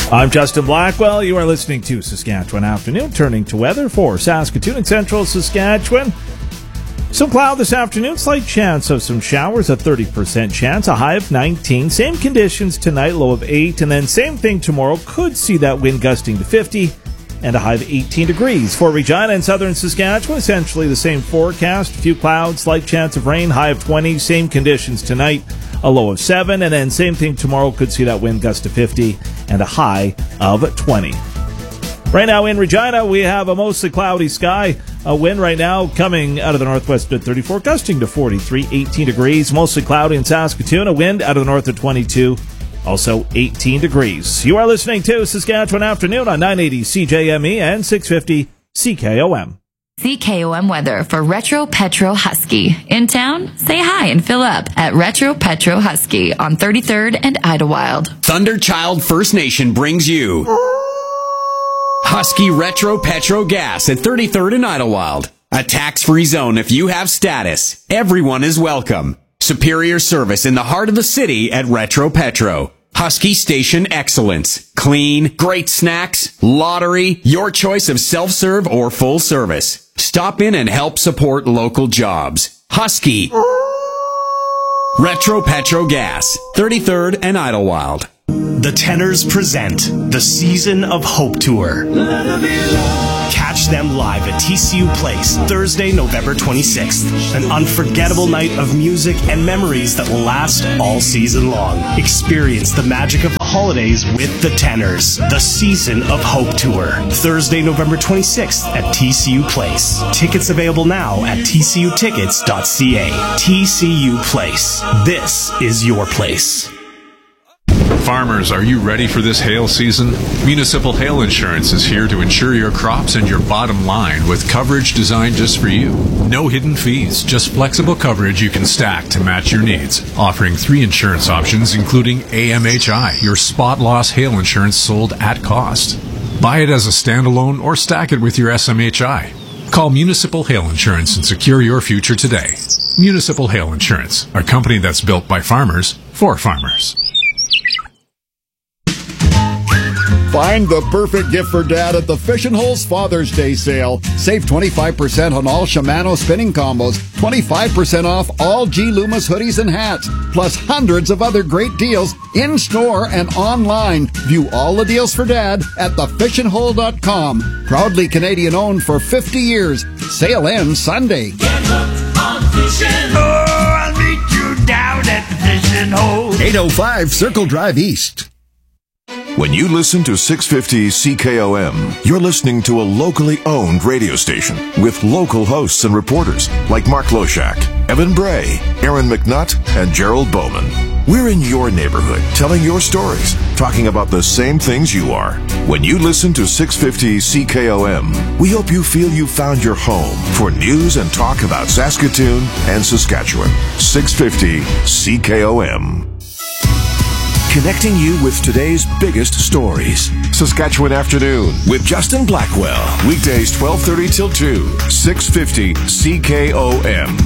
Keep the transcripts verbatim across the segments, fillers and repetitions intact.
I'm Justin Blackwell. You are listening to Saskatchewan Afternoon. Turning to weather for Saskatoon and central Saskatchewan. Some cloud this afternoon. Slight chance of some showers, a thirty percent chance, a high of nineteen. Same conditions tonight, low of eight. And then same thing tomorrow. Could see that wind gusting to fifty and a high of eighteen degrees. For Regina and southern Saskatchewan, essentially the same forecast. A few clouds, slight chance of rain, high of twenty. Same conditions tonight, a low of seven. And then same thing tomorrow. Could see that wind gust to fifty and a high of twenty. Right now in Regina, we have a mostly cloudy sky. A wind right now coming out of the northwest at thirty-four, gusting to forty-three, eighteen degrees. Mostly cloudy in Saskatoon. A wind out of the north at twenty-two, also eighteen degrees. You are listening to Saskatchewan Afternoon on nine eighty C J M E and six fifty C K O M. C K O M weather for Retro Petro Husky. In town, say hi and fill up at Retro Petro Husky on thirty-third and Idlewild. Thunderchild First Nation brings you Husky Retro Petro Gas at thirty-third and Idlewild. A tax-free zone if you have status. Everyone is welcome. Superior service in the heart of the city at Retro Petro. Husky Station Excellence. Clean, great snacks, lottery, your choice of self-serve or full service. Stop in and help support local jobs. Husky. Retro Petro Gas. thirty-third and Idlewild. The Tenors present the Season of Hope Tour. Catch them live at T C U Place, Thursday, November twenty-sixth. An unforgettable night of music and memories that will last all season long. Experience the magic of the holidays with the Tenors. The Season of Hope Tour. Thursday, November twenty-sixth at T C U Place. Tickets available now at t c u tickets dot c a. T C U Place. This is your place. Farmers, are you ready for this hail season? Municipal Hail Insurance is here to insure your crops and your bottom line with coverage designed just for you. No hidden fees, just flexible coverage you can stack to match your needs. Offering three insurance options, including A M H I, your spot loss hail insurance sold at cost. Buy it as a standalone or stack it with your S M H I. Call Municipal Hail Insurance and secure your future today. Municipal Hail Insurance, a company that's built by farmers for farmers. Find the perfect gift for Dad at the Fish and Holes Father's Day sale. Save twenty-five percent on all Shimano spinning combos, twenty-five percent off all G. Loomis hoodies and hats, plus hundreds of other great deals in-store and online. View all the deals for Dad at the fish and hole dot com. Proudly Canadian-owned for fifty years. Sale ends Sunday. Get hooked on fishing. Oh, I'll meet you down at the Fish and Hole. eight oh five Circle Drive East. When you listen to six fifty C K O M, you're listening to a locally owned radio station with local hosts and reporters like Mark Loshak, Evan Bray, Aaron McNutt, and Gerald Bowman. We're in your neighborhood, telling your stories, talking about the same things you are. When you listen to six fifty C K O M, we hope you feel you found your home for news and talk about Saskatoon and Saskatchewan. six fifty C K O M. Connecting you with today's biggest stories. Saskatchewan Afternoon with Justin Blackwell. Weekdays twelve thirty till two. six fifty C K O M.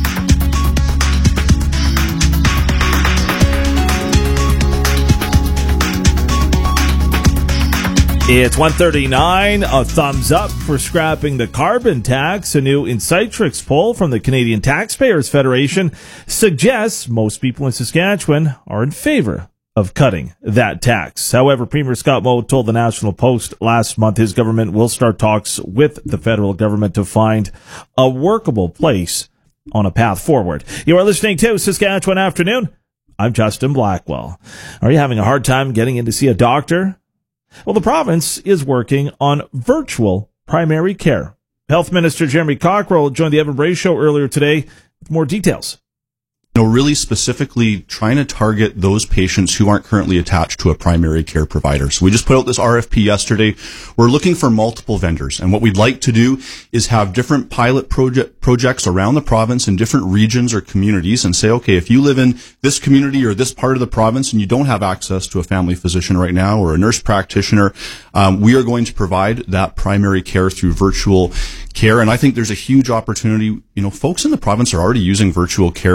It's one thirty-nine. A thumbs up for scrapping the carbon tax. A new Insightrix poll from the Canadian Taxpayers Federation suggests most people in Saskatchewan are in favor of cutting that tax. However, Premier Scott Moe told the National Post last month his government will start talks with the federal government to find a workable place on a path forward. You are listening to Saskatchewan Afternoon. I'm Justin Blackwell. Are you having a hard time getting in to see a doctor? Well, the province is working on virtual primary care. Health Minister Jeremy Cockrell joined the Evan Bray Show earlier today with more details. You know, really specifically trying to target those patients who aren't currently attached to a primary care provider. So we just put out this R F P yesterday. We're looking for multiple vendors. And what we'd like to do is have different pilot project projects around the province in different regions or communities and say, okay, if you live in this community or this part of the province and you don't have access to a family physician right now or a nurse practitioner, um, we are going to provide that primary care through virtual care. And I think there's a huge opportunity. You know, folks in the province are already using virtual care through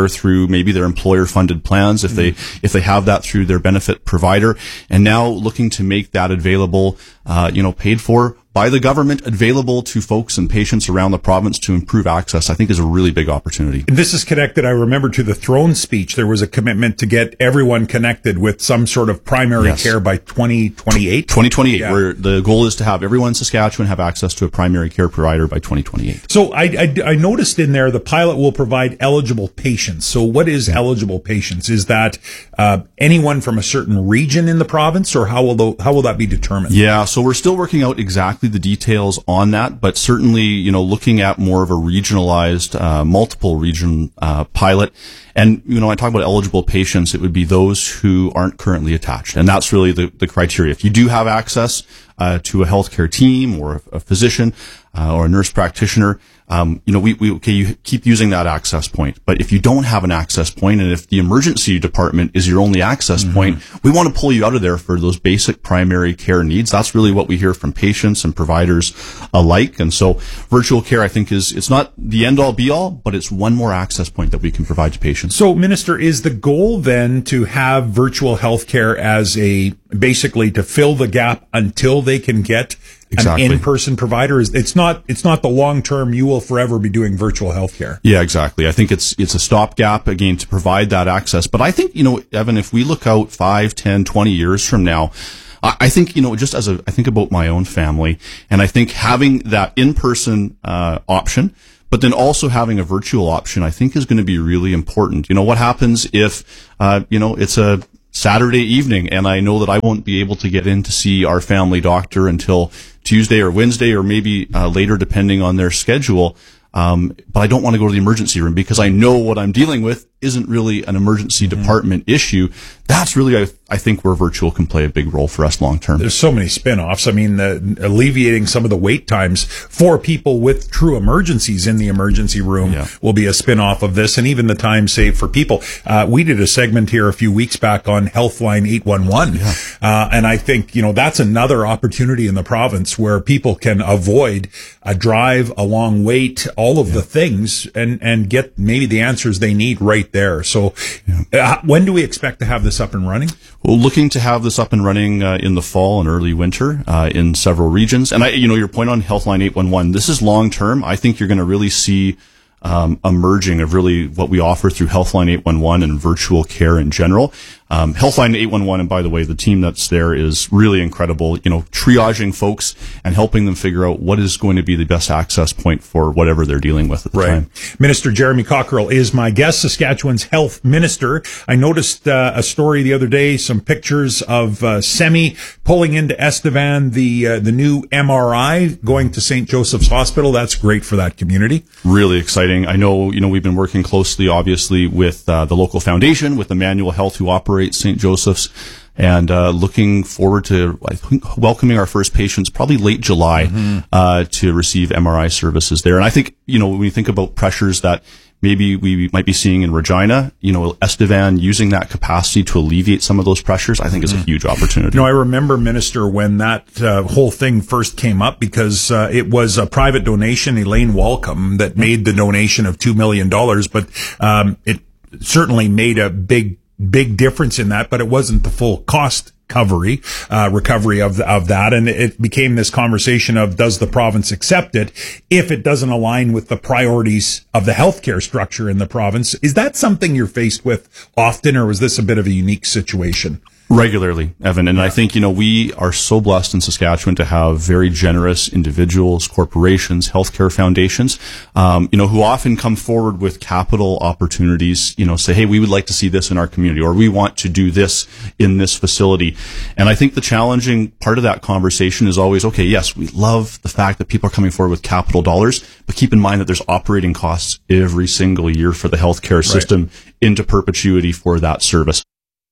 maybe their employer funded plans if they, if they have that through their benefit provider, and now looking to make that available, uh, you know, paid for by the government, available to folks and patients around the province to improve access, I think is a really big opportunity. And this is connected, I remember, to the throne speech. There was a commitment to get everyone connected with some sort of primary Yes. care by twenty twenty-eight. twenty twenty-eight, Yeah. where the goal is to have everyone in Saskatchewan have access to a primary care provider by twenty twenty-eight. So I, I, I noticed in there the pilot will provide eligible patients. So what is eligible patients? Is that uh, anyone from a certain region in the province, or how will the, how will that be determined? Yeah, so we're still working out exactly the details on that, but certainly, you know, looking at more of a regionalized, uh, multiple region uh, pilot. And, you know, I talk about eligible patients, it would be those who aren't currently attached. And that's really the, the criteria. If you do have access uh, to a healthcare team or a, a physician uh, or a nurse practitioner, um, you know, we, we, okay, you keep using that access point. But if you don't have an access point, and if the emergency department is your only access mm-hmm. point, we want to pull you out of there for those basic primary care needs. That's really what we hear from patients and providers alike. And so virtual care, I think, is, it's not the end all be all, but it's one more access point that we can provide to patients. So, Minister, is the goal then to have virtual healthcare as a, basically to fill the gap until they can get Exactly. an in-person provider? Is it's not it's not the long term. You will forever be doing virtual healthcare. Yeah, exactly. I think it's it's a stopgap again to provide that access. But I think, you know, Evan, if we look out five, ten, twenty years from now, I, I think, you know, just as a I think about my own family, and I think having that in-person uh, option, but then also having a virtual option, I think is going to be really important. You know, what happens if uh, you know it's a Saturday evening and I know that I won't be able to get in to see our family doctor until Tuesday or Wednesday or maybe uh, later depending on their schedule. Um, but I don't want to go to the emergency room because I know what I'm dealing with isn't really an emergency mm-hmm. department issue. That's really, I, I think, where virtual can play a big role for us long term. There's so many spin-offs. I mean, the, alleviating some of the wait times for people with true emergencies in the emergency room yeah. will be a spin-off of this, and even the time saved for people. Uh, we did a segment here a few weeks back on Healthline eight one one, yeah. uh, and I think, you know, that's another opportunity in the province where people can avoid a drive, a long wait, all of yeah. the things, and, and get maybe the answers they need right there. So yeah. uh, when do we expect to have this up and running? Well, looking to have this up and running uh, in the fall and early winter uh, in several regions. And I, you know, your point on Healthline eight one one, this is long term. I think you're going to really see um, a merging of really what we offer through Healthline eight one one and virtual care in general. Um, Healthline eight one one, and by the way, the team that's there is really incredible, you know, triaging folks and helping them figure out what is going to be the best access point for whatever they're dealing with at the right. time. Minister Jeremy Cockrell is my guest, Saskatchewan's health minister. I noticed uh, a story the other day, some pictures of uh, SEMI pulling into Estevan, the uh, the new M R I going to Saint Joseph's Hospital. That's great for that community. Really exciting. I know, you know, we've been working closely, obviously, with uh, the local foundation, with Emmanuel Health, who operates Saint Joseph's, and uh, looking forward to, I think, welcoming our first patients probably late July mm-hmm. uh, to receive M R I services there. And I think, you know, when we think about pressures that maybe we might be seeing in Regina, you know, Estevan using that capacity to alleviate some of those pressures, I think is a huge opportunity. You know, I remember, Minister, when that uh, whole thing first came up, because uh, it was a private donation, Elaine Walcom, that made the donation of two million dollars, but um, it certainly made a big big difference in that, but it wasn't the full cost recovery, uh, recovery of, of that. And it became this conversation of, does the province accept it if it doesn't align with the priorities of the healthcare structure in the province? Is that something you're faced with often, or was this a bit of a unique situation? Regularly, Evan. And I think, you know, we are so blessed in Saskatchewan to have very generous individuals, corporations, healthcare foundations, um, you know, who often come forward with capital opportunities, you know, say, hey, we would like to see this in our community, or we want to do this in this facility. And I think the challenging part of that conversation is always, okay, yes, we love the fact that people are coming forward with capital dollars, but keep in mind that there's operating costs every single year for the healthcare system right. into perpetuity for that service.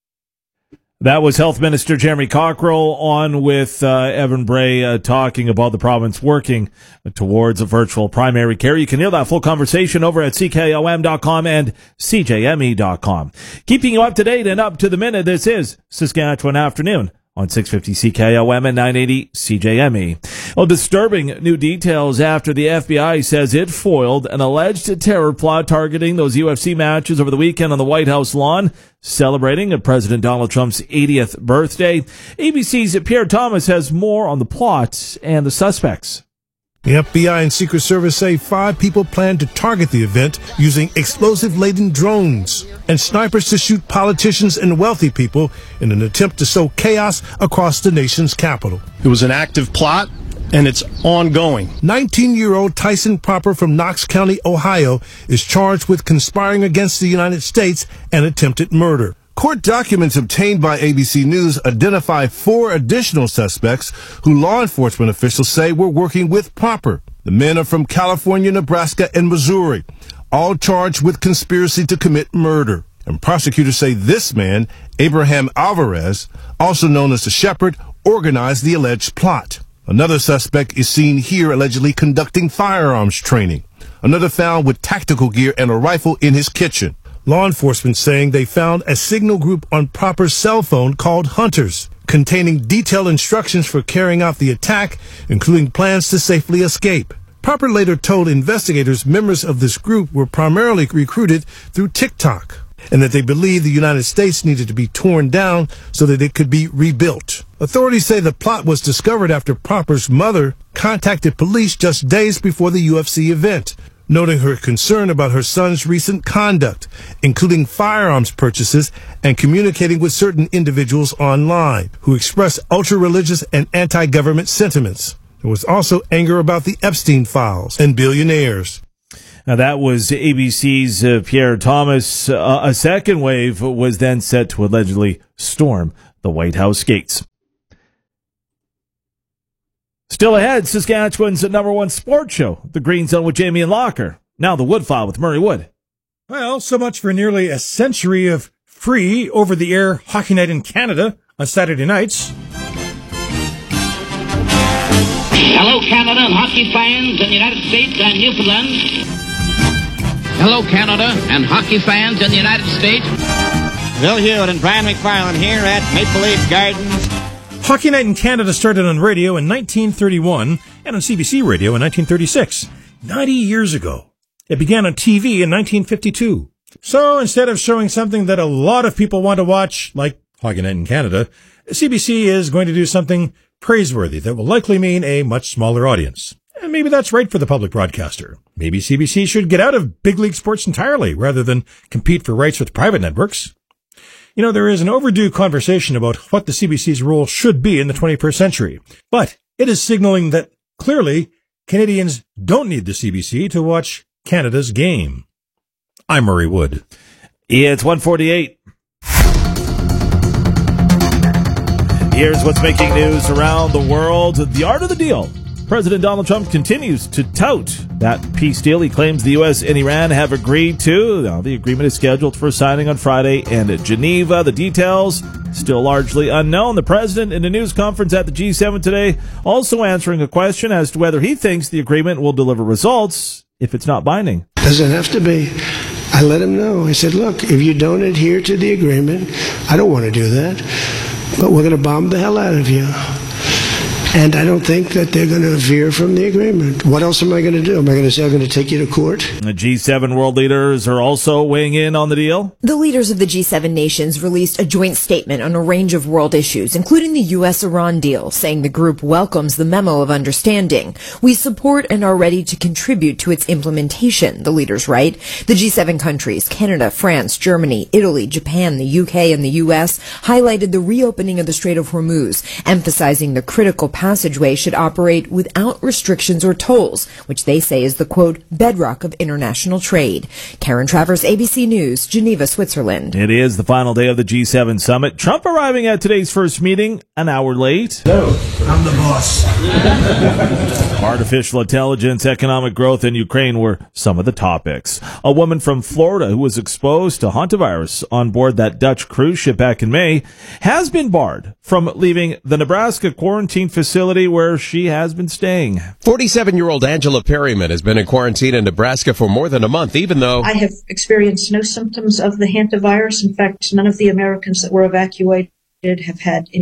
That was Health Minister Jeremy Cockrell on with uh, Evan Bray uh, talking about the province working towards a virtual primary care. You can hear that full conversation over at C K O M dot com and C J M E dot com. Keeping you up to date and up to the minute, this is Saskatchewan Afternoon on six fifty C K O M and nine eighty C J M E. Well, disturbing new details after the F B I says it foiled an alleged terror plot targeting those U F C matches over the weekend on the White House lawn, celebrating President Donald Trump's eightieth birthday. A B C's Pierre Thomas has more on the plot and the suspects. The F B I and Secret Service say five people planned to target the event using explosive-laden drones and snipers to shoot politicians and wealthy people in an attempt to sow chaos across the nation's capital. It was an active plot, and it's ongoing. nineteen-year-old Tyson Popper from Knox County, Ohio, is charged with conspiring against the United States and attempted murder. Court documents obtained by A B C News identify four additional suspects who law enforcement officials say were working with Popper. The men are from California, Nebraska, and Missouri, all charged with conspiracy to commit murder. And prosecutors say this man, Abraham Alvarez, also known as the Shepherd, organized the alleged plot. Another suspect is seen here allegedly conducting firearms training. Another found with tactical gear and a rifle in his kitchen. Law enforcement saying they found a signal group on Popper's cell phone called Hunters, containing detailed instructions for carrying out the attack, including plans to safely escape. Popper later told investigators members of this group were primarily recruited through TikTok, and that they believed the United States needed to be torn down so that it could be rebuilt. Authorities say the plot was discovered after Popper's mother contacted police just days before the U F C event, noting her concern about her son's recent conduct, including firearms purchases and communicating with certain individuals online who expressed ultra-religious and anti-government sentiments. There was also anger about the Epstein files and billionaires. Now, that was A B C's uh, Pierre Thomas. Uh, a second wave was then set to allegedly storm the White House gates. Still ahead, Saskatchewan's number one sports show, The Green Zone with Jamie and Locker. Now the Woodfile with Murray Wood. Well, so much for nearly a century of free over-the-air hockey night in Canada on Saturday nights. Hello, Canada and hockey fans in the United States and Newfoundland. Hello, Canada and hockey fans in the United States. Bill Hewitt and Brian McFarland here at Maple Leaf Gardens. Hockey Night in Canada started on radio in nineteen thirty-one and on C B C Radio in nineteen thirty-six, ninety years ago. It began on T V in nineteen fifty-two. So instead of showing something that a lot of people want to watch, like Hockey Night in Canada, C B C is going to do something praiseworthy that will likely mean a much smaller audience. And maybe that's right for the public broadcaster. Maybe C B C should get out of big league sports entirely rather than compete for rights with private networks. You know, there is an overdue conversation about what the C B C's role should be in the twenty-first century, but it is signaling that clearly Canadians don't need the C B C to watch Canada's game. I'm Murray Wood. It's one forty-eight. Here's what's making news around the world. The art of the deal. President Donald Trump continues to tout that peace deal he claims the U S and Iran have agreed to. Now, the agreement is scheduled for signing on Friday in Geneva. The details still largely unknown. The president in a news conference at the G seven today also answering a question as to whether he thinks the agreement will deliver results if it's not binding. Doesn't have to be. I let him know. I said, look, if you don't adhere to the agreement, I don't want to do that, but we're going to bomb the hell out of you. And I don't think that they're going to veer from the agreement. What else am I going to do? Am I going to say I'm going to take you to court? The G seven world leaders are also weighing in on the deal. The leaders of the G seven nations released a joint statement on a range of world issues, including the U S Iran deal, saying the group welcomes the memo of understanding. We support and are ready to contribute to its implementation, the leaders write. The G seven countries, Canada, France, Germany, Italy, Japan, the U K, and the U S, highlighted the reopening of the Strait of Hormuz, emphasizing the critical passageway should operate without restrictions or tolls, which they say is the, quote, bedrock of international trade. Karen Travers, A B C News, Geneva, Switzerland. It is the final day of the G seven summit. Trump arriving at today's first meeting an hour late. No, I'm the boss. Artificial intelligence, economic growth, and Ukraine were some of the topics. A woman from Florida who was exposed to hantavirus on board that Dutch cruise ship back in May has been barred from leaving the Nebraska quarantine facility where she has been staying. forty-seven-year-old Angela Perryman has been in quarantine in Nebraska for more than a month, even though I have experienced no symptoms of the hantavirus. In fact, none of the Americans that were evacuated have had any symptoms.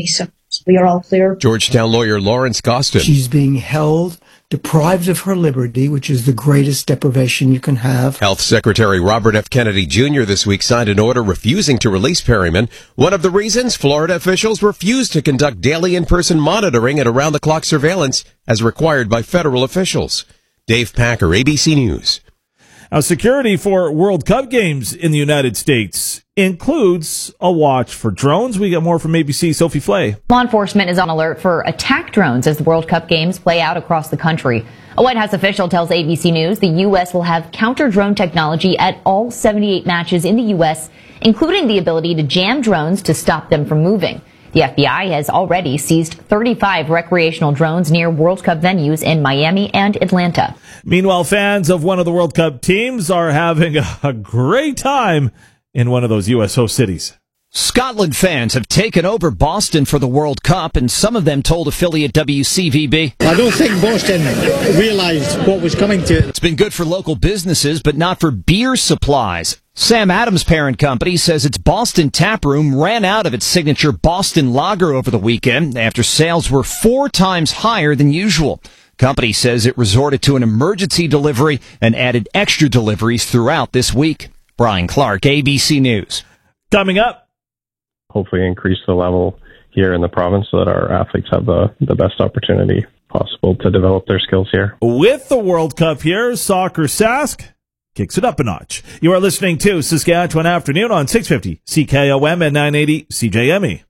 We are all clear. Georgetown lawyer Lawrence Costin. She's being held, deprived of her liberty, which is the greatest deprivation you can have. Health Secretary Robert F. Kennedy Junior this week signed an order refusing to release Perryman. One of the reasons, Florida officials refused to conduct daily in-person monitoring and around-the-clock surveillance as required by federal officials. Dave Packer, A B C News. Now, security for World Cup games in the United States includes a watch for drones. We got more from A B C's Sophie Flay. Law enforcement is on alert for attack drones as the World Cup games play out across the country. A White House official tells A B C News the U S will have counter-drone technology at all seventy-eight matches in the U S, including the ability to jam drones to stop them from moving. The F B I has already seized thirty-five recreational drones near World Cup venues in Miami and Atlanta. Meanwhile, fans of one of the World Cup teams are having a great time in one of those U S host cities. Scotland fans have taken over Boston for the World Cup, and some of them told affiliate W C V B. I don't think Boston realized what was coming to it. It's been good for local businesses, but not for beer supplies. Sam Adams' parent company says its Boston taproom ran out of its signature Boston Lager over the weekend after sales were four times higher than usual. Company says it resorted to an emergency delivery and added extra deliveries throughout this week. Brian Clark, A B C News. Coming up. Hopefully increase the level here in the province so that our athletes have the, the best opportunity possible to develop their skills here. With the World Cup here, Soccer Sask kicks it up a notch. You are listening to Saskatchewan Afternoon on six fifty C K O M and nine eighty C J M E.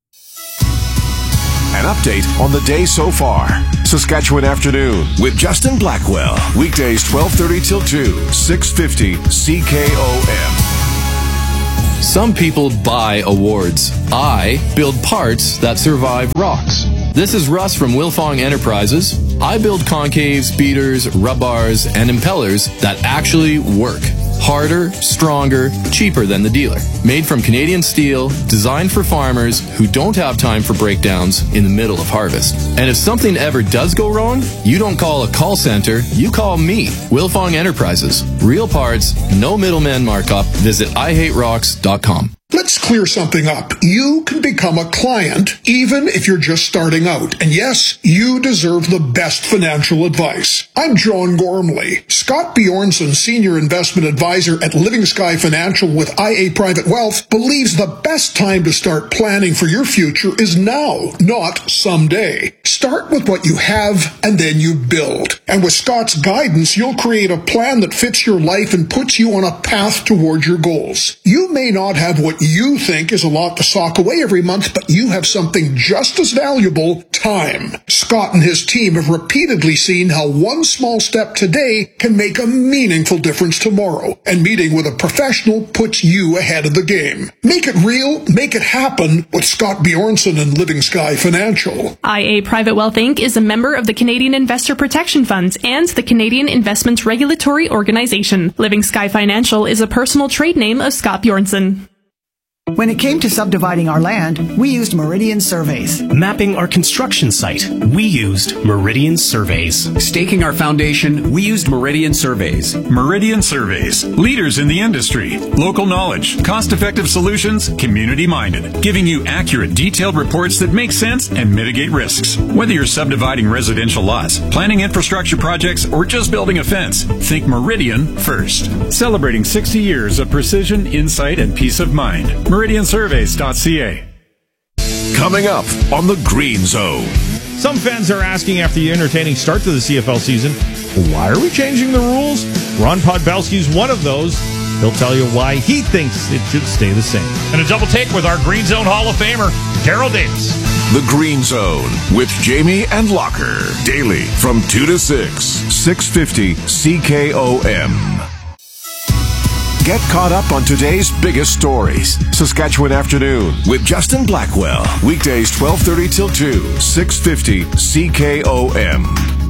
An update on the day so far. Saskatchewan Afternoon with Justin Blackwell. Weekdays twelve thirty till two, six fifty C K O M. Some people buy awards. I build parts that survive rocks. This is Russ from Wilfong Enterprises. I build concaves, beaters, rub bars, and impellers that actually work. Harder, stronger, cheaper than the dealer. Made from Canadian steel, designed for farmers who don't have time for breakdowns in the middle of harvest. And if something ever does go wrong, you don't call a call center, you call me. Wilfong Enterprises. Real parts, no middleman markup. Visit I hate rocks dot com. Let's clear something up. You can become a client even if you're just starting out. And yes, you deserve the best financial advice. I'm John Gormley. Scott Bjornson, Senior Investment Advisor at Living Sky Financial with I A Private Wealth, believes the best time to start planning for your future is now, not someday. Start with what you have and then you build. And with Scott's guidance, you'll create a plan that fits your life and puts you on a path toward your goals. You may not have what you think is a lot to sock away every month, but you have something just as valuable, time. Scott and his team have repeatedly seen how one small step today can make a meaningful difference tomorrow, and meeting with a professional puts you ahead of the game. Make it real, make it happen with Scott Bjornson and Living Sky Financial. I A Private Wealth Incorporated is a member of the Canadian Investor Protection Funds and the Canadian Investments Regulatory Organization. Living Sky Financial is a personal trade name of Scott Bjornson. When it came to subdividing our land, we used Meridian Surveys. Mapping our construction site, we used Meridian Surveys. Staking our foundation, we used Meridian Surveys. Meridian Surveys, leaders in the industry. Local knowledge, cost-effective solutions, community-minded. Giving you accurate, detailed reports that make sense and mitigate risks. Whether you're subdividing residential lots, planning infrastructure projects, or just building a fence, think Meridian first. Celebrating sixty years of precision, insight, and peace of mind. Meridian Surveys dot C A. Coming up on the Green Zone. Some fans are asking after the entertaining start to the C F L season, why are we changing the rules? Ron Podbelski's one of those. He'll tell you why he thinks it should stay the same. And a double take with our Green Zone Hall of Famer, Daryl Davis. The Green Zone with Jamie and Locker. Daily from two to six, six fifty C K O M. Get caught up on today's biggest stories. Saskatchewan Afternoon with Justin Blackwell. Weekdays twelve thirty till two, six fifty C K O M.